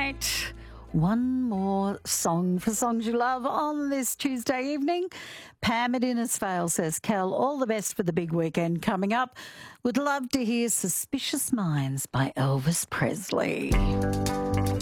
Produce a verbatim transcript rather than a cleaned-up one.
right. One more song for Songs You Love on this Tuesday evening. Pam at Innisfail says, Kel, all the best for the big weekend coming up. Would love to hear Suspicious Minds by Elvis Presley.